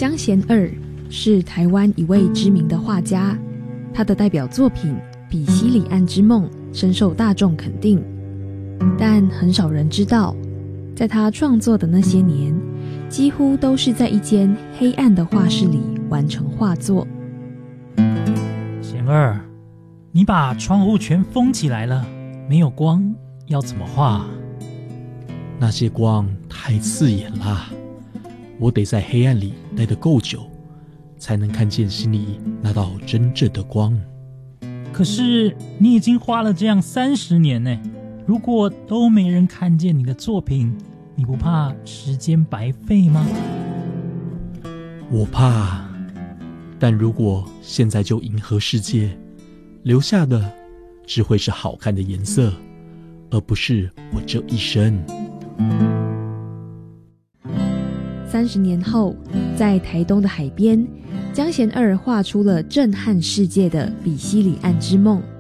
江贤二是台湾一位知名的画家，他的代表作品《比西里岸之梦》深受大众肯定，但很少人知道，在他创作的那些年，几乎都是在一间黑暗的画室里完成画作。 贤二，你把窗户全封起来了，没有光，要怎么画？ 那些光太刺眼啦，我得在黑暗里待得够久，才能看见心里那道真正的光。 可是你已经花了这样30年呢，如果都没人看见你的作品，你不怕时间白费吗？ 我怕，但如果现在就迎合世界，留下的只会是好看的颜色，而不是我这一生。 30年后，在台东的海边，江贤二画出了震撼世界的《比西里岸之梦》。